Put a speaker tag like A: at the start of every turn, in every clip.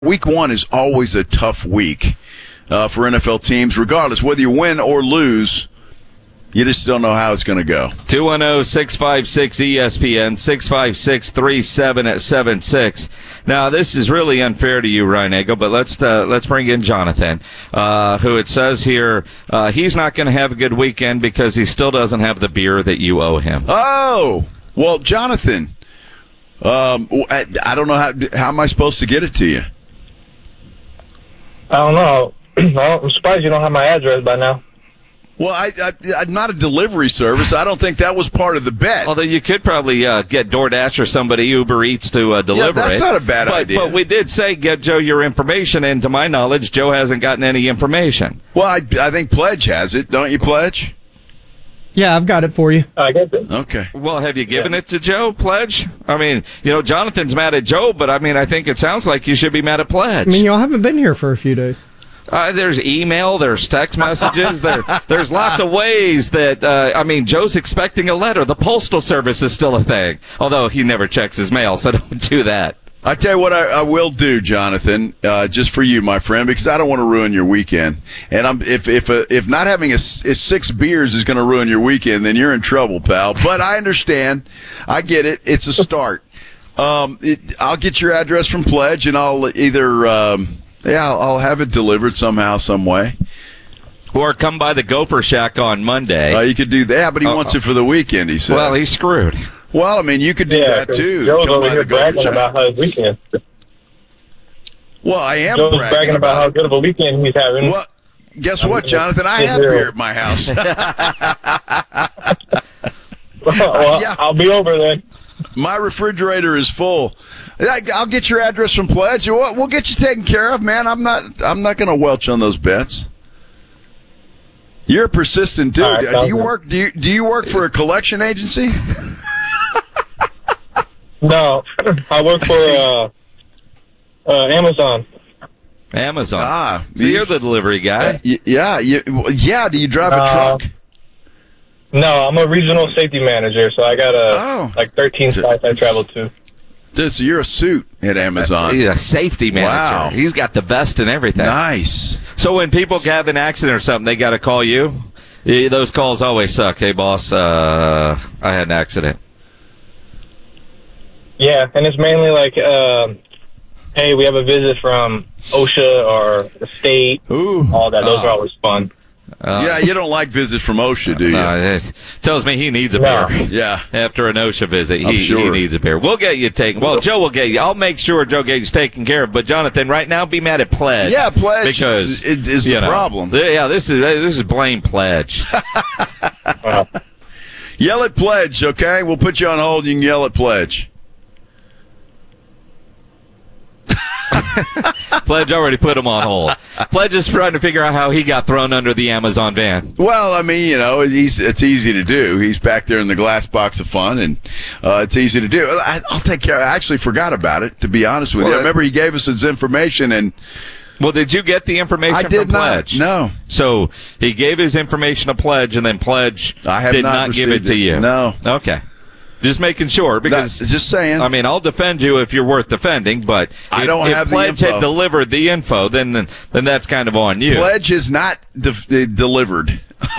A: Week 1 is always a tough week for NFL teams, regardless whether you win or lose. You just don't know how it's going to go.
B: 210-656-ESPN, 656-3776. Now, this is really unfair to you, Ryan Eagle, but let's bring in Jonathan, who it says here he's not going to have a good weekend because he still doesn't have the beer that you owe him.
A: Oh, well, Jonathan, I don't know how am I supposed to get it to you?
C: I don't know. I'm surprised you don't have my address by now.
A: Well, I'm not a delivery service. I don't think that was part of the bet.
B: Although you could probably get DoorDash or somebody, Uber Eats, to deliver
A: that's
B: it.
A: That's not a bad idea.
B: But we did say get Joe your information, and to my knowledge, Joe hasn't gotten any information.
A: Well, I think Pledge has it. Don't you, Pledge?
D: Yeah, I've got it for you.
C: I get it.
A: Okay.
B: Well, have you given it to Joe, Pledge? I mean, Jonathan's mad at Joe, but I think it sounds like you should be mad at Pledge.
D: I mean, y'all haven't been here for a few days.
B: There's email, there's text messages, there's lots of ways that, Joe's expecting a letter. The Postal Service is still a thing, although he never checks his mail, so don't do that.
A: I tell you what I will do, Jonathan, just for you, my friend, because I don't want to ruin your weekend. And if not having a 6 beers is going to ruin your weekend, then you're in trouble, pal. But I understand. I get it. It's a start. I'll get your address from Pledge, and I'll either I'll have it delivered somehow, some way.
B: Or come by the Gopher Shack on Monday.
A: You could do that, but he wants it for the weekend, he said.
B: Well, he's screwed.
A: Well, I mean, you could do that, too.
C: Joe's
A: Come
C: over
A: by
C: here
A: the Gopher
C: bragging
A: Shack.
C: about how his weekend.
A: Well, I am
C: Joe's bragging about how good of a weekend he's having.
A: Well, guess what, Jonathan? I have beer at my house.
C: Well,
A: Yeah.
C: I'll be over then.
A: My refrigerator is full. I'll get your address from Pledge. We'll get you taken care of, man. I'm not going to welch on those bets. You're a persistent dude.
C: Right,
A: do you work? Do you work for a collection agency?
C: No, I work for Amazon.
B: Amazon. So you're the delivery guy.
A: Yeah. Do you drive a truck?
C: No, I'm a regional safety manager, so I got 13 sites I travel to.
A: So you're a suit at Amazon.
B: He's a safety manager.
A: Wow.
B: He's got the vest and everything.
A: Nice.
B: So when people have an accident or something, they got to call you? Those calls always suck. Hey, boss, I had an accident.
C: Yeah, and it's mainly like, hey, we have a visit from OSHA or the state.
A: Ooh.
C: All that. Those are always fun.
A: Yeah, you don't like visits from OSHA, do you?
B: It tells me he needs a
C: No.
B: beer.
A: Yeah.
B: After an OSHA visit,
A: I'm
B: he
A: sure.
B: needs a beer. We'll get you taken. Well, Joe will get you. I'll make sure Joe gets taken care of. But Jonathan, right now, be mad at Pledge.
A: Yeah, Pledge
B: because
A: is the problem.
B: This is blame Pledge.
A: Yell at Pledge, okay? We'll put you on hold. You can yell at Pledge.
B: Pledge already put him on hold. Pledge is trying to figure out how he got thrown under the Amazon van.
A: Well, I mean, it's easy to do. He's back there in the glass box of fun, and it's easy to do. I'll take care. I actually forgot about it, to be honest with you. I remember he gave us his information, and
B: well, did you get the information
A: I did
B: from Pledge?
A: No.
B: So he gave his information to Pledge, and then Pledge did not give it to you.
A: No.
B: Okay. Just making sure, because
A: just saying.
B: I mean, I'll defend you if you're worth defending, but
A: I don't have
B: if
A: the
B: Pledge
A: info.
B: had delivered the info, then that's kind of on you.
A: Pledge is not delivered.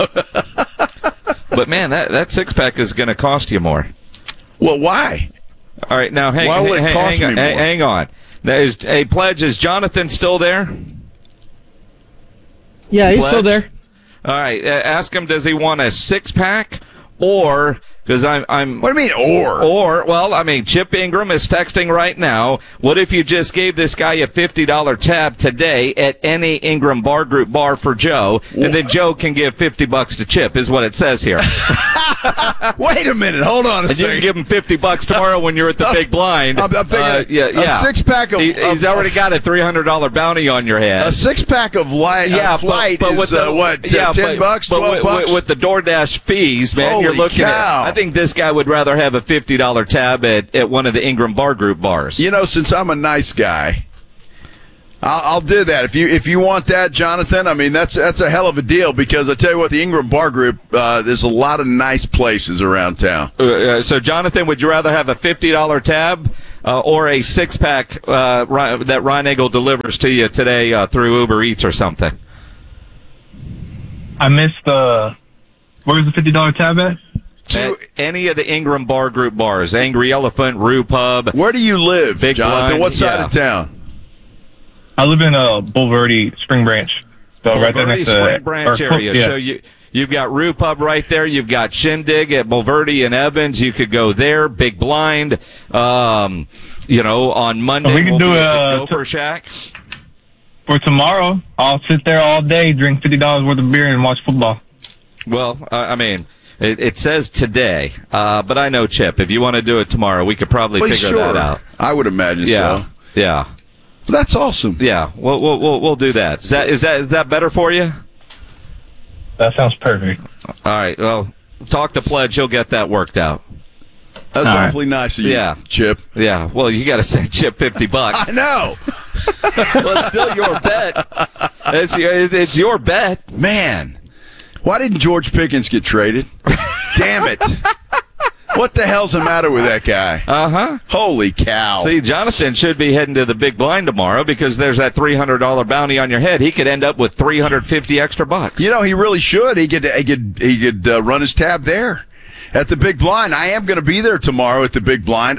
B: But man, that 6-pack is going to cost you more.
A: Well, why?
B: All right, now
A: Why will it cost me more?
B: Hang on. Now, Pledge, is Jonathan still there?
D: Yeah, he's
B: Pledge?
D: still there.
B: All right, ask him. Does he want a 6-pack or? Because I'm.
A: What do you mean, or?
B: Or, well, I mean, Chip Ingram is texting right now. What if you just gave this guy a $50 tab today at any Ingram Bar Group bar for Joe, and then Joe can give $50 to Chip, is what it says here.
A: Wait a minute. Hold on a
B: And you
A: second.
B: can give him $50 tomorrow when you're at the big blind.
A: I'm thinking
B: yeah.
A: a 6-pack of...
B: He's already got a $300 bounty on your head.
A: A 6-pack of flight
B: but
A: is,
B: $10,
A: $10, $12?
B: With the DoorDash fees, man,
A: Holy
B: you're looking
A: cow.
B: at... I think this guy would rather have a $50 tab at one of the Ingram Bar Group bars.
A: Since I'm a nice guy, I'll do that if you want that, Jonathan. I mean, that's a hell of a deal because I tell you what, the Ingram Bar Group, there's a lot of nice places around town.
B: So, Jonathan, would you rather have a $50 tab or a 6-pack that Ron Eagle delivers to you today through Uber Eats or something?
C: I missed where's the $50 tab at?
B: At any of the Ingram Bar Group bars, Angry Elephant, Rue Pub.
A: Where do you live,
B: Big
A: Jonathan?
B: Blind,
A: What side
B: yeah.
A: of town?
C: I live in Bulverde, Spring Branch. So right there next to
B: Spring Branch area.
C: Yeah.
B: So you've got Rue Pub right there. You've got Shindig at Bulverde and Evans. You could go there. Big Blind. On Monday
C: So we can
B: we'll
C: do
B: be at the
C: a
B: Gopher Shack.
C: For tomorrow, I'll sit there all day, drink $50 worth of beer, and watch football.
B: Well, I mean, it says today, but I know, Chip, if you want to do it tomorrow, we could probably figure that out.
A: I would imagine so.
B: Yeah.
A: That's awesome.
B: Yeah. We'll do that. Is that better for you?
C: That sounds perfect.
B: All right. Well, talk to Pledge. He'll get that worked out.
A: That's
C: All right.
A: awfully nice of you,
B: Yeah.
A: Chip.
B: Yeah. Well, you got to send Chip $50.
A: I know.
B: Well, it's still your bet. It's your bet.
A: Man, why didn't George Pickens get traded? Damn it. What the hell's the matter with that guy?
B: Uh-huh.
A: Holy cow.
B: See, Jonathan should be heading to the Big Blind tomorrow because there's that $300 bounty on your head. He could end up with $350 extra bucks.
A: You know, he really should. He could run his tab there at the Big Blind. I am going to be there tomorrow at the Big Blind.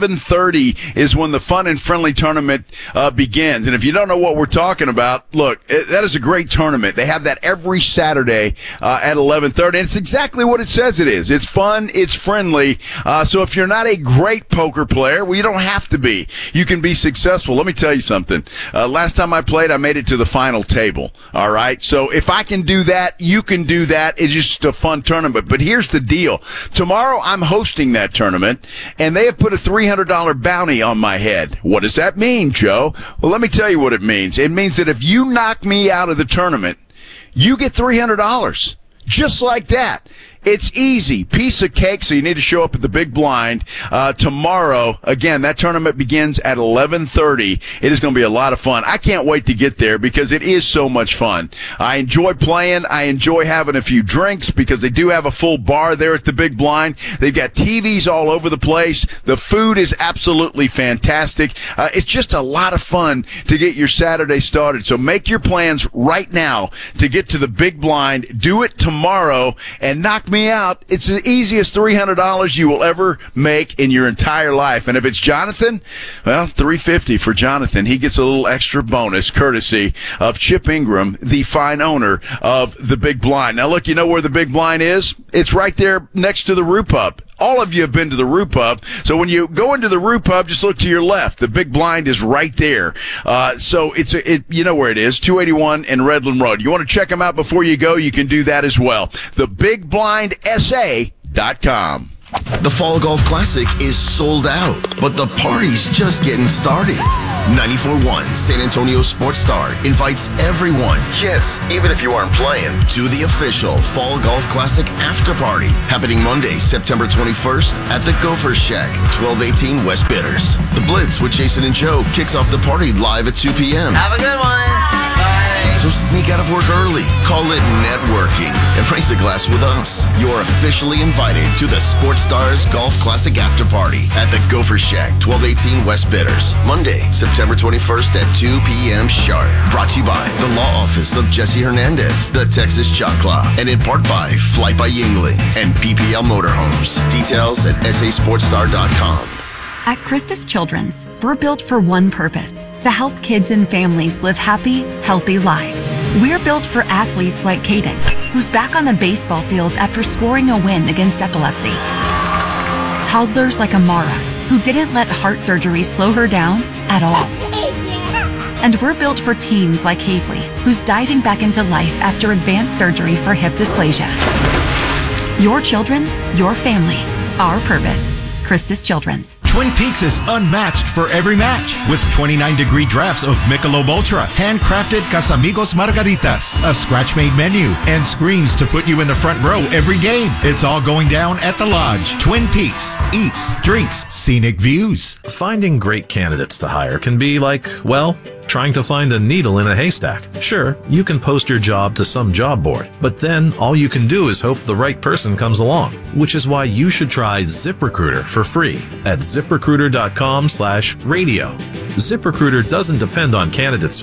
A: 11:30 is when the fun and friendly tournament begins. And if you don't know what we're talking about, look, that is a great tournament. They have that every Saturday at 11:30. And it's exactly what it says it is. It's fun. It's friendly. So if you're not a great poker player, well, you don't have to be. You can be successful. Let me tell you something. Last time I played, I made it to the final table. All right. So if I can do that, you can do that. It's just a fun tournament. But here's the deal. Tomorrow, I'm hosting that tournament, and they have put a $300 bounty on my head. What does that mean, Joe? Well, let me tell you what it means. It means that if you knock me out of the tournament, you get $300. Just like that. It's easy. Piece of cake, so you need to show up at the Big Blind tomorrow. Again, that tournament begins at 11:30. It is going to be a lot of fun. I can't wait to get there because it is so much fun. I enjoy playing. I enjoy having a few drinks because they do have a full bar there at the Big Blind. They've got TVs all over the place. The food is absolutely fantastic. It's just a lot of fun to get your Saturday started. So make your plans right now to get to the Big Blind. Do it tomorrow and knock me out. It's the easiest $300 you will ever make in your entire life. And if it's Jonathan, well, $350 for Jonathan. He gets a little extra bonus courtesy of Chip Ingram, the fine owner of the Big Blind. Now, look, you know where the Big Blind is? It's right there next to the Rue Pub. All of you have been to the Rue Pub. So when you go into the Rue Pub, just look to your left. The Big Blind is right there. So you know where it is, 281 and Redland Road. You want to check them out before you go, you can do that as well. TheBigBlindSA.com.
E: The Fall Golf Classic is sold out, but the party's just getting started. 94.1 San Antonio Sports Star invites everyone, yes, even if you aren't playing, to the official Fall Golf Classic after party happening Monday, September 21st at the Gopher Shack, 1218 West Bitters. The Blitz with Jason and Joe kicks off the party live at 2 p.m.
F: Have a good one.
E: So sneak out of work early, call it networking, and raise a glass with us. You're officially invited to the Sports Stars Golf Classic After Party at the Gopher Shack, 1218 West Bitters, Monday, September 21st at 2 p.m. sharp. Brought to you by the Law Office of Jesse Hernandez, the Texas Choclaw, and in part by Flight by Yingling and PPL Motorhomes. Details at sasportstar.com.
G: At Christus Children's, we're built for one purpose: to help kids and families live happy, healthy lives. We're built for athletes like Caden, who's back on the baseball field after scoring a win against epilepsy. Toddlers like Amara, who didn't let heart surgery slow her down at all. And we're built for teens like Havely, who's diving back into life after advanced surgery for hip dysplasia. Your children, your family, our purpose. Christus Children's.
H: Twin Peaks is unmatched for every match with 29-degree drafts of Michelob Ultra, handcrafted Casamigos Margaritas, a scratch-made menu, and screens to put you in the front row every game. It's all going down at the Lodge. Twin Peaks. Eats, drinks, scenic views.
I: Finding great candidates to hire can be like, well,
F: trying to find a needle in a haystack. Sure, you can post your job to some job board, but then all you can do is hope the right person comes along, which is why you should try ZipRecruiter for free at ziprecruiter.com/radio. ZipRecruiter doesn't depend on candidates